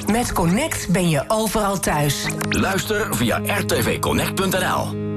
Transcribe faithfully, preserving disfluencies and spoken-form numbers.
Met Connect ben je overal thuis. Luister via r t v connect punt n l.